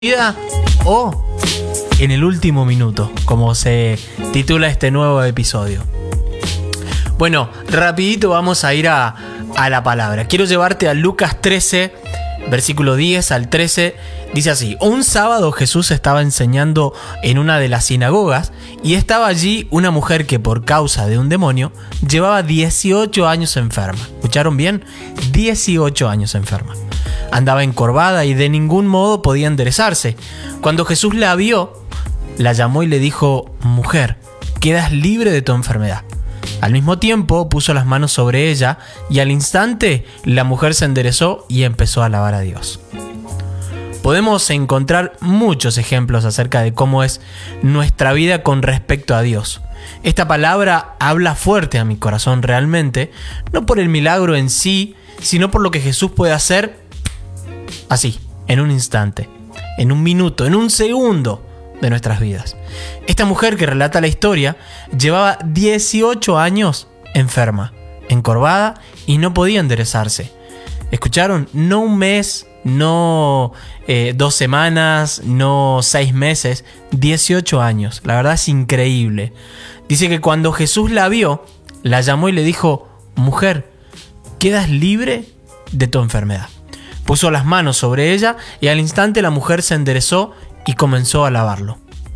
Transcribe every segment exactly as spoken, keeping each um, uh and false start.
vida o en el último minuto, como se titula este nuevo episodio. Bueno, rapidito vamos a ir a, a la palabra. Quiero llevarte a Lucas trece, versículo diez al trece. Dice así: un sábado Jesús estaba enseñando en una de las sinagogas y estaba allí una mujer que por causa de un demonio llevaba dieciocho años enferma. ¿Escucharon bien? dieciocho años enferma. Andaba encorvada y de ningún modo podía enderezarse. Cuando Jesús la vio, la llamó y le dijo: mujer, quedas libre de tu enfermedad. Al mismo tiempo puso las manos sobre ella y al instante la mujer se enderezó y empezó a alabar a Dios. Podemos encontrar muchos ejemplos acerca de cómo es nuestra vida con respecto a Dios. Esta palabra habla fuerte a mi corazón realmente, no por el milagro en sí, sino por lo que Jesús puede hacer así, en un instante, en un minuto, en un segundo de nuestras vidas. Esta mujer que relata la historia llevaba dieciocho años enferma, encorvada y no podía enderezarse. ¿Escucharon? No un mes, no eh, dos semanas, no seis meses, dieciocho años. La verdad es increíble. Dice que cuando Jesús la vio, la llamó y le dijo: mujer, quedas libre de tu enfermedad. Puso las manos sobre ella y al instante la mujer se enderezó y comenzó a alabarlo.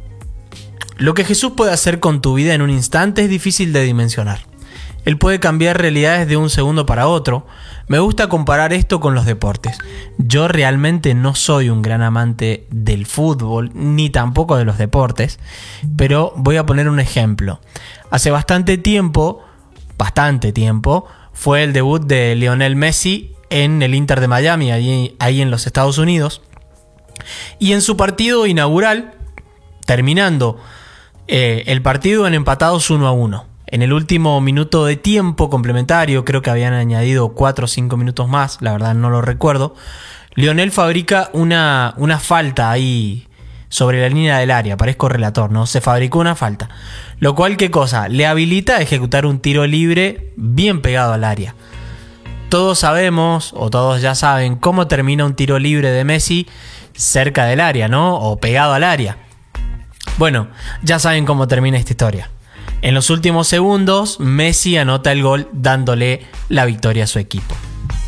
Lo que Jesús puede hacer con tu vida en un instante es difícil de dimensionar. Él puede cambiar realidades de un segundo para otro. Me gusta comparar esto con los deportes. Yo realmente no soy un gran amante del fútbol, ni tampoco de los deportes, pero voy a poner un ejemplo. Hace bastante tiempo, bastante tiempo, fue el debut de Lionel Messi en el Inter de Miami, ahí, ahí en los Estados Unidos. Y en su partido inaugural, terminando eh, el partido en empatados uno a uno. En el último minuto de tiempo complementario, creo que habían añadido cuatro o cinco minutos más, la verdad no lo recuerdo, Lionel fabrica una, una falta ahí sobre la línea del área, parezco relator, ¿no? Se fabricó una falta, lo cual, ¿qué cosa? Le habilita a ejecutar un tiro libre bien pegado al área. Todos sabemos, o todos ya saben, cómo termina un tiro libre de Messi cerca del área, ¿no? O pegado al área. Bueno, ya saben cómo termina esta historia. En los últimos segundos, Messi anota el gol dándole la victoria a su equipo.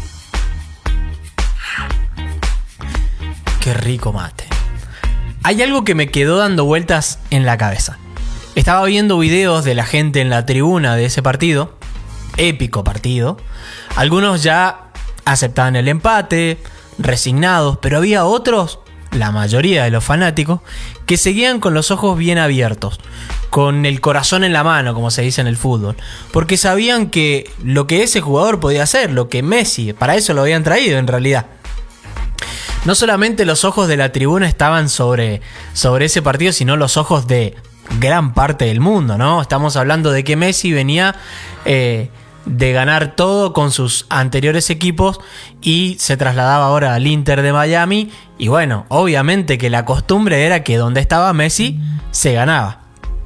Qué rico mate. Hay algo que me quedó dando vueltas en la cabeza. Estaba viendo videos de la gente en la tribuna de ese partido, épico partido. Algunos ya aceptaban el empate, resignados, pero había otros, la mayoría de los fanáticos, que seguían con los ojos bien abiertos, con el corazón en la mano, como se dice en el fútbol, porque sabían que lo que ese jugador podía hacer, lo que Messi, para eso lo habían traído en realidad. No solamente los ojos de la tribuna estaban sobre, sobre ese partido, sino los ojos de gran parte del mundo, ¿no? Estamos hablando de que Messi venía eh, de ganar todo con sus anteriores equipos y se trasladaba ahora al Inter de Miami. Y bueno, obviamente que la costumbre era que donde estaba Messi se ganaba.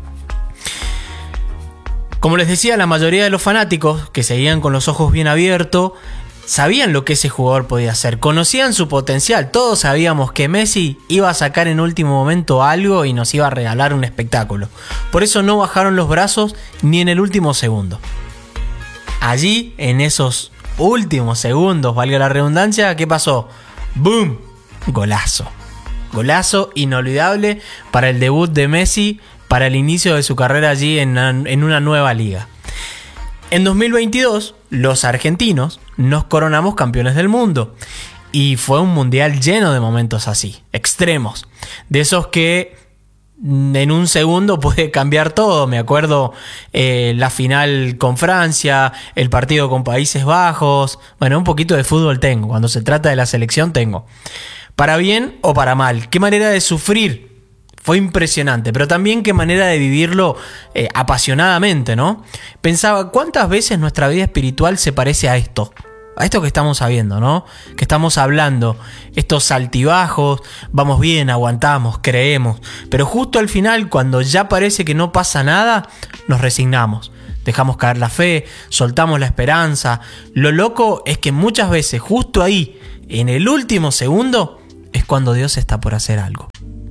Como les decía, la mayoría de los fanáticos que seguían con los ojos bien abiertos sabían lo que ese jugador podía hacer, conocían su potencial. Todos sabíamos que Messi iba a sacar en último momento algo y nos iba a regalar un espectáculo. Por eso no bajaron los brazos ni en el último segundo. Allí, en esos últimos segundos, valga la redundancia, ¿qué pasó? ¡Boom! Golazo. Golazo inolvidable para el debut de Messi, para el inicio de su carrera allí en, en una nueva liga. En dos mil veintidós, los argentinos nos coronamos campeones del mundo. Y fue un mundial lleno de momentos así, extremos. De esos que en un segundo puede cambiar todo. Me acuerdo eh, la final con Francia, el partido con Países Bajos. Bueno, un poquito de fútbol tengo. Cuando se trata de la selección tengo. Para bien o para mal. Qué manera de sufrir. Fue impresionante, pero también qué manera de vivirlo eh, apasionadamente, ¿no? Pensaba, ¿cuántas veces nuestra vida espiritual se parece a esto? A esto que estamos sabiendo, ¿no? Que estamos hablando, estos altibajos, vamos bien, aguantamos, creemos, pero justo al final, cuando ya parece que no pasa nada, nos resignamos, dejamos caer la fe, soltamos la esperanza. Lo loco es que muchas veces, justo ahí, en el último segundo, es cuando Dios está por hacer algo.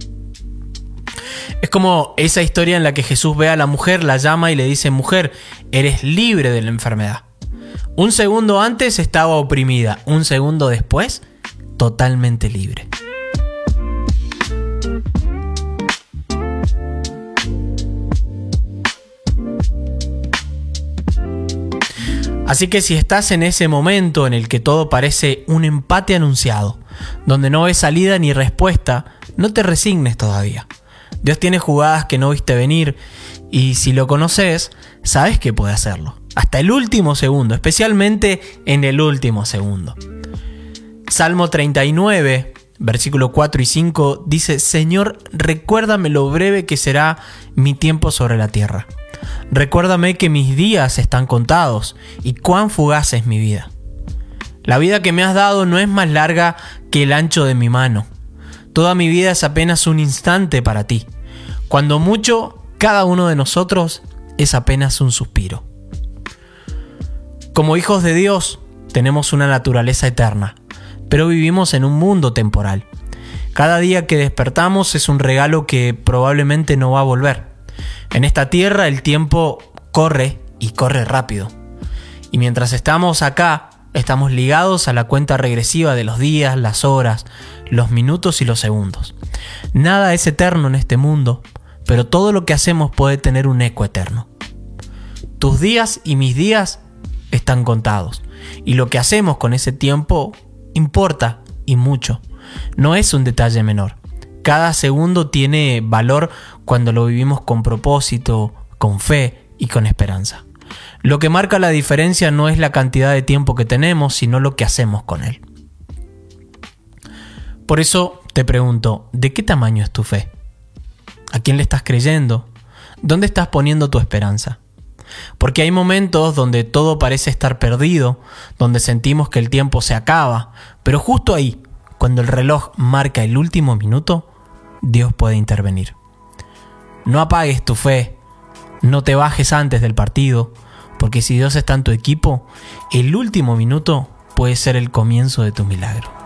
Es como esa historia en la que Jesús ve a la mujer, la llama y le dice: mujer, eres libre de la enfermedad. Un segundo antes estaba oprimida, un segundo después, totalmente libre. Así que si estás en ese momento en el que todo parece un empate anunciado, donde no ves salida ni respuesta, no te resignes todavía. Dios tiene jugadas que no viste venir y si lo conoces, sabes que puede hacerlo. Hasta el último segundo, especialmente en el último segundo. Salmo treinta y nueve, versículo cuatro y cinco dice: Señor, recuérdame lo breve que será mi tiempo sobre la tierra. Recuérdame que mis días están contados y cuán fugaz es mi vida. La vida que me has dado no es más larga que el ancho de mi mano. Toda mi vida es apenas un instante para ti. Cuando mucho, cada uno de nosotros es apenas un suspiro. Como hijos de Dios, tenemos una naturaleza eterna, pero vivimos en un mundo temporal. Cada día que despertamos es un regalo que probablemente no va a volver. En esta tierra el tiempo corre y corre rápido. Y mientras estamos acá, estamos ligados a la cuenta regresiva de los días, las horas, los minutos y los segundos. Nada es eterno en este mundo, pero todo lo que hacemos puede tener un eco eterno. Tus días y mis días están contados, y lo que hacemos con ese tiempo importa y mucho. No es un detalle menor. Cada segundo tiene valor cuando lo vivimos con propósito, con fe y con esperanza. Lo que marca la diferencia no es la cantidad de tiempo que tenemos, sino lo que hacemos con él. Por eso te pregunto, ¿de qué tamaño es tu fe? ¿A quién le estás creyendo? ¿Dónde estás poniendo tu esperanza? Porque hay momentos donde todo parece estar perdido, donde sentimos que el tiempo se acaba, pero justo ahí, cuando el reloj marca el último minuto, Dios puede intervenir. No apagues tu fe, no te bajes antes del partido, porque si Dios está en tu equipo, el último minuto puede ser el comienzo de tu milagro.